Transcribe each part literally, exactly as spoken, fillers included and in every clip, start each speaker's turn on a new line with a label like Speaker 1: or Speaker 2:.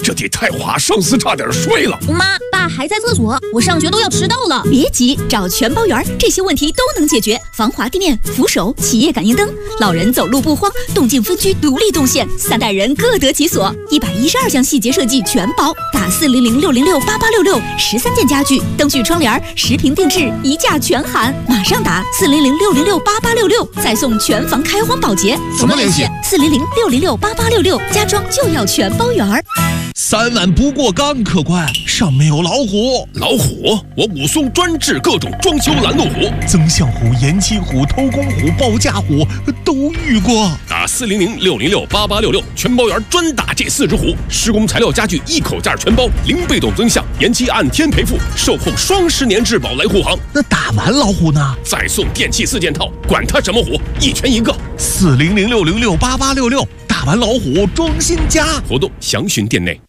Speaker 1: 这得太滑，上司差点睡了。
Speaker 2: 妈，爸还在厕所，我上学都要迟到了。
Speaker 3: 别急，找全包园，这些问题都能解决。防滑地面、扶手、企业感应灯，老人走路不慌，动静分区独立动线，三代人各得其所。一百一十二项细节设计全包，打四零零六零六八八六六，十三件家具、灯具、窗帘，十平定制，一价全含。马上打四零零六零六八八六六，再送全房开荒保洁。
Speaker 1: 怎么联系？
Speaker 3: 四零零六零六八八六六，家装就要全包园。
Speaker 4: 三碗不过岗，客官，上面有老虎。
Speaker 1: 老虎？我武松专治各种装修拦路虎，
Speaker 4: 增象虎、延期虎、偷工虎、报价虎都遇过。
Speaker 1: 打四零零六零六八八六六，全包园专打这四只虎。施工材料家具一口价全包，零被动增项，延期按天赔付，售后双十年质保来护航。
Speaker 4: 那打完老虎呢？
Speaker 1: 再送电器四件套，管它什么虎，一拳一个。
Speaker 4: 四零零六零六八八六六，打完老虎装新家。
Speaker 1: 活动详询店内。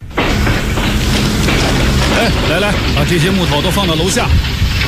Speaker 5: 哎，来来，把这些木头都放到楼下。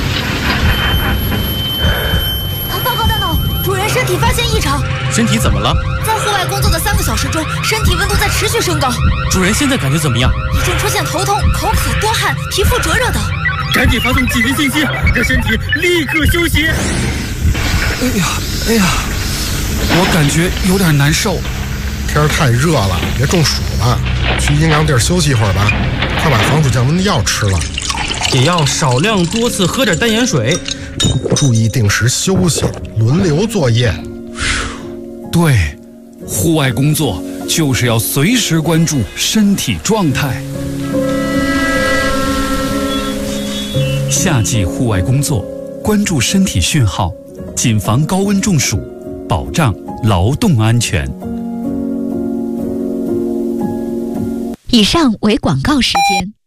Speaker 2: 报告大脑，主人身体发现异常。
Speaker 6: 身体怎么了？
Speaker 2: 在户外工作的三个小时中，身体温度在持续升高。
Speaker 6: 主人现在感觉怎么样？
Speaker 2: 已经出现头痛、口渴、多汗、皮肤灼热等。
Speaker 6: 赶紧发送紧急信息，让身体立刻休息。
Speaker 5: 哎呀，哎呀，我感觉有点难受。
Speaker 7: 天太热了，别中暑了，去阴凉地儿休息一会儿吧。快把防暑降温的药吃了，
Speaker 6: 也要少量多次喝点淡盐水，
Speaker 7: 注意定时休息，轮流作业。
Speaker 5: 对，户外工作就是要随时关注身体状态。
Speaker 8: 夏季户外工作，关注身体讯号，谨防高温中暑，保障劳动安全。
Speaker 3: 以上为广告时间。